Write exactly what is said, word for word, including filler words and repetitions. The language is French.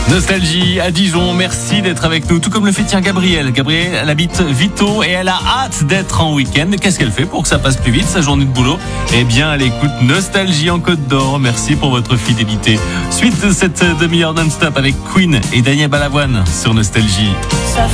Nostalgie à Dijon, merci d'être avec nous. Tout comme le fait tiens Gabrielle. Gabrielle, elle habite Vito et elle a hâte d'être en week-end. Qu'est-ce qu'elle fait pour que ça passe plus vite, sa journée de boulot? Eh bien, elle écoute Nostalgie en Côte d'Or. Merci pour votre fidélité. Suite de cette demi-heure non-stop avec Queen et Daniel Balavoine sur Nostalgie. Ça